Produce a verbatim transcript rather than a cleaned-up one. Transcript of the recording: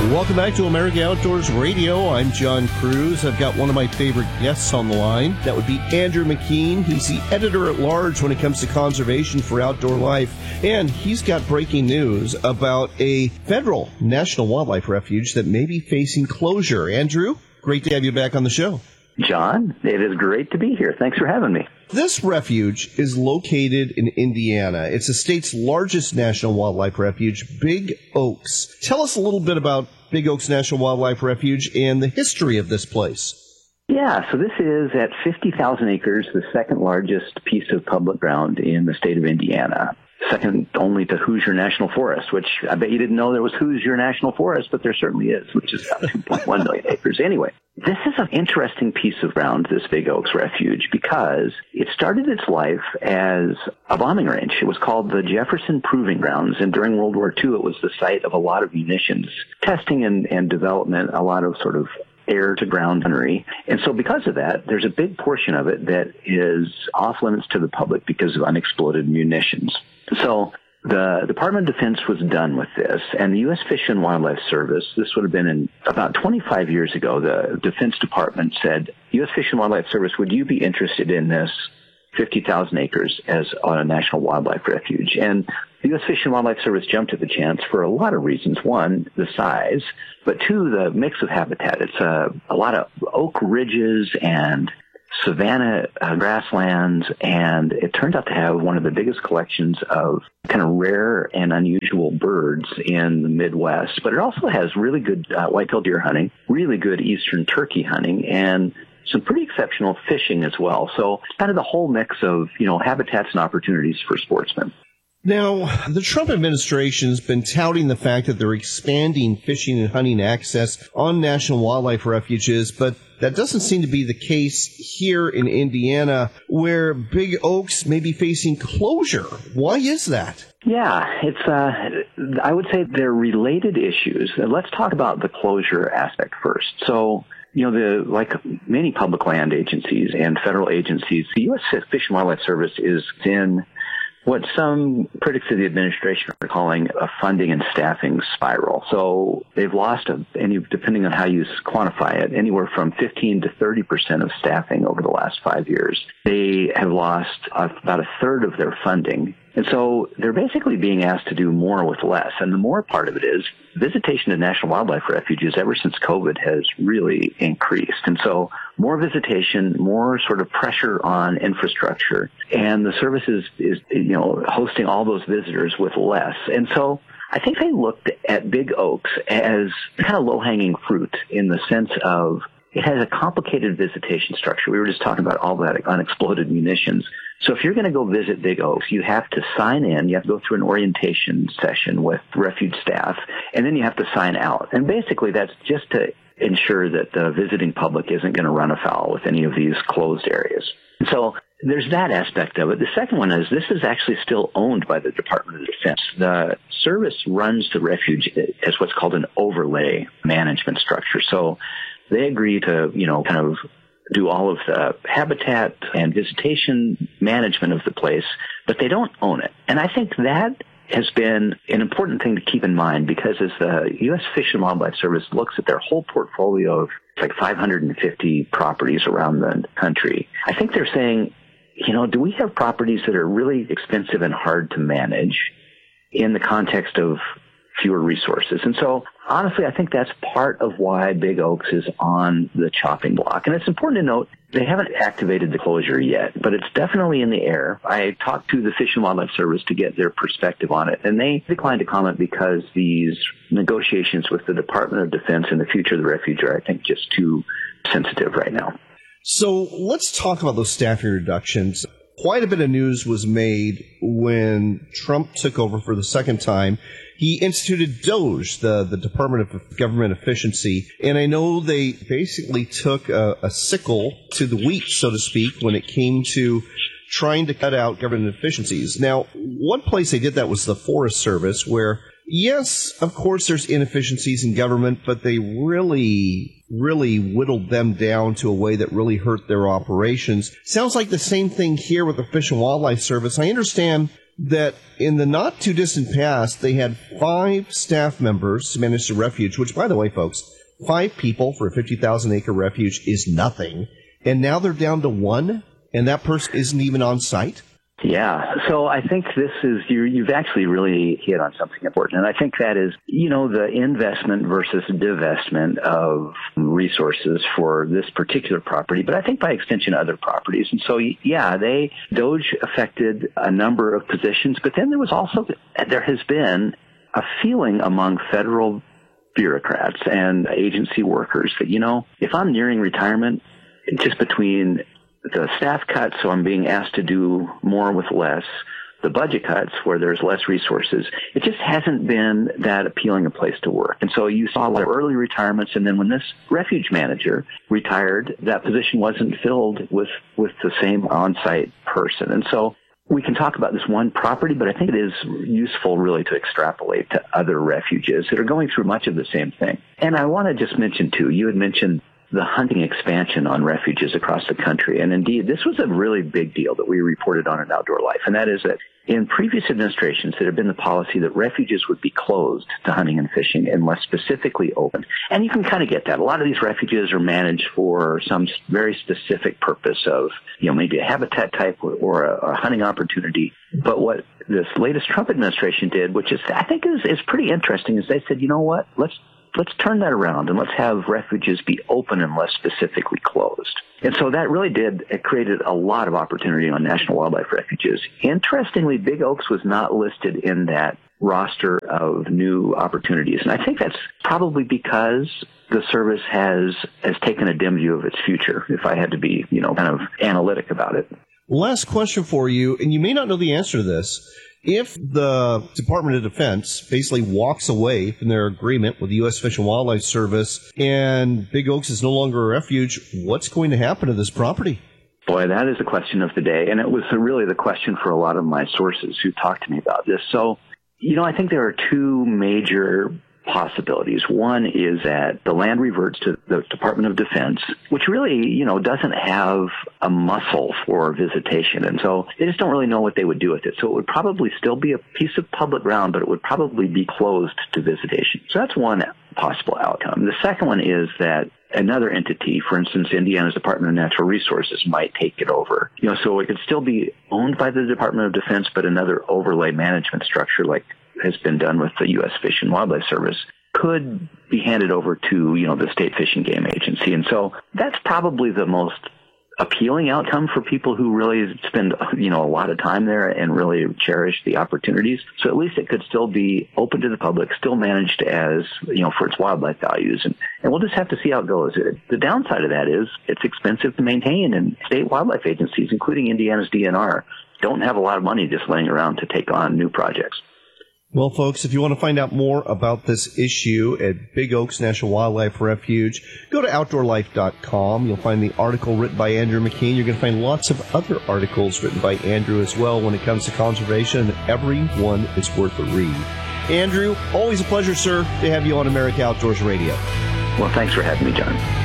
Welcome back to America Outdoors Radio. I'm John Cruz. I've got one of my favorite guests on the line. That would be Andrew McKean. He's the editor-at-large when it comes to conservation for outdoor life. And he's got breaking news about a federal national wildlife refuge that may be facing closure. Andrew, great to have you back on the show. John, it is great to be here. Thanks for having me. This refuge is located in Indiana. It's the state's largest national wildlife refuge, Big Oaks. Tell us a little bit about Big Oaks National Wildlife Refuge and the history of this place. Yeah, so this is at fifty thousand acres, the second largest piece of public ground in the state of Indiana. Second only to Hoosier National Forest, which I bet you didn't know there was Hoosier National Forest, but there certainly is, which is about two point one million acres. Anyway, this is an interesting piece of ground, this Big Oaks Refuge, because it started its life as a bombing range. It was called the Jefferson Proving Grounds, and during World War Two, it was the site of a lot of munitions testing and, and development, a lot of sort of air-to-ground gunnery. And so because of that, there's a big portion of it that is off-limits to the public because of unexploded munitions. So the Department of Defense was done with this, and the U S Fish and Wildlife Service, this would have been in about twenty-five years ago, the Defense Department said, U S Fish and Wildlife Service, would you be interested in this fifty thousand acres as a national wildlife refuge? And the U S Fish and Wildlife Service jumped at the chance for a lot of reasons. One, the size, but two, the mix of habitat. It's a, a lot of oak ridges and savanna uh, grasslands, and it turned out to have one of the biggest collections of kind of rare and unusual birds in the Midwest. But it also has really good uh, white-tailed deer hunting, really good eastern turkey hunting, and some pretty exceptional fishing as well. So it's kind of the whole mix of, you know, habitats and opportunities for sportsmen. Now, the Trump administration has been touting the fact that they're expanding fishing and hunting access on national wildlife refuges, but that doesn't seem to be the case here in Indiana, where Big Oaks may be facing closure. Why is that? Yeah, it's, uh, I would say they're related issues. Let's talk about the closure aspect first. So, you know, the, like many public land agencies and federal agencies, the U S Fish and Wildlife Service is in what some critics of the administration are calling a funding and staffing spiral. So they've lost, a, any, depending on how you quantify it, anywhere from fifteen to thirty percent of staffing over the last five years. They have lost uh, about a third of their funding. And so they're basically being asked to do more with less. And the more part of it is visitation to national wildlife refuges ever since COVID has really increased. And so more visitation, more sort of pressure on infrastructure. And the service is, is you know, hosting all those visitors with less. And so I think they looked at Big Oaks as kind of low-hanging fruit in the sense of it has a complicated visitation structure. We were just talking about all that unexploded munitions. So if you're going to go visit Big Oaks, you have to sign in, you have to go through an orientation session with refuge staff, and then you have to sign out. And basically that's just to ensure that the visiting public isn't going to run afoul with any of these closed areas. So there's that aspect of it. The second one is this is actually still owned by the Department of Defense. The service runs the refuge as what's called an overlay management structure. So they agree to, you know, kind of do all of the habitat and visitation management of the place, but they don't own it. And I think that has been an important thing to keep in mind, because as the U S Fish and Wildlife Service looks at their whole portfolio of like five hundred fifty properties around the country, I think they're saying, you know, do we have properties that are really expensive and hard to manage in the context of fewer resources? And so honestly, I think that's part of why Big Oaks is on the chopping block. And it's important to note they haven't activated the closure yet, but it's definitely in the air. I talked to the Fish and Wildlife Service to get their perspective on it, and they declined to comment because these negotiations with the Department of Defense and the future of the refuge are, I think, just too sensitive right now. So let's talk about those staffing reductions. Quite a bit of news was made when Trump took over for the second time. He instituted DOGE, the, the Department of Government Efficiency, and I know they basically took a, a sickle to the wheat, so to speak, when it came to trying to cut out government efficiencies. Now, one place they did that was the Forest Service, where, yes, of course there's inefficiencies in government, but they really, really whittled them down to a way that really hurt their operations. Sounds like the same thing here with the Fish and Wildlife Service. I understand that in the not-too-distant past, they had five staff members to manage the refuge, which, by the way, folks, five people for a fifty thousand acre refuge is nothing. And now they're down to one, and that person isn't even on site? Yeah. So I think this is, you, you've actually really hit on something important. And I think that is, you know, the investment versus divestment of resources for this particular property, but I think by extension other properties. And so, yeah, they, DOGE affected a number of positions, but then there was also, there has been a feeling among federal bureaucrats and agency workers that, you know, if I'm nearing retirement, just between the staff cuts, so I'm being asked to do more with less, the budget cuts where there's less resources, it just hasn't been that appealing a place to work. And so you saw a lot of early retirements, and then when this refuge manager retired, that position wasn't filled with, with the same on-site person. And so we can talk about this one property, but I think it is useful really to extrapolate to other refuges that are going through much of the same thing. And I want to just mention, too, you had mentioned the hunting expansion on refuges across the country. And indeed, this was a really big deal that we reported on in Outdoor Life, and that is that in previous administrations, there had been the policy that refuges would be closed to hunting and fishing unless specifically opened. And you can kind of get that. A lot of these refuges are managed for some very specific purpose of, you know, maybe a habitat type or a, a hunting opportunity. But what this latest Trump administration did, which is, I think is, is pretty interesting, is they said, you know what, let's Let's turn that around and let's have refuges be open unless specifically closed. And so that really did, it created a lot of opportunity on National Wildlife Refuges. Interestingly, Big Oaks was not listed in that roster of new opportunities. And I think that's probably because the service has, has taken a dim view of its future, if I had to be, you know, kind of analytic about it. Last question for you, and you may not know the answer to this. If the Department of Defense basically walks away from their agreement with the U S Fish and Wildlife Service and Big Oaks is no longer a refuge, what's going to happen to this property? Boy, that is the question of the day. And it was really the question for a lot of my sources who talked to me about this. So, you know, I think there are two major possibilities. One is that the land reverts to the Department of Defense, which really, you know, doesn't have a muscle for visitation. And so they just don't really know what they would do with it. So it would probably still be a piece of public ground, but it would probably be closed to visitation. So that's one possible outcome. The second one is that another entity, for instance, Indiana's Department of Natural Resources, might take it over. You know, so it could still be owned by the Department of Defense, but another overlay management structure like has been done with the U S Fish and Wildlife Service could be handed over to, you know, the State Fish and Game Agency. And so that's probably the most appealing outcome for people who really spend, you know, a lot of time there and really cherish the opportunities. So at least it could still be open to the public, still managed as, you know, for its wildlife values. And, and we'll just have to see how it goes. The downside of that is it's expensive to maintain, and state wildlife agencies, including Indiana's D N R, don't have a lot of money just laying around to take on new projects. Well, folks, if you want to find out more about this issue at Big Oaks National Wildlife Refuge, go to outdoor life dot com. You'll find the article written by Andrew McKean. You're going to find lots of other articles written by Andrew as well when it comes to conservation. Every one is worth a read. Andrew, always a pleasure, sir, to have you on America Outdoors Radio. Well, thanks for having me, John.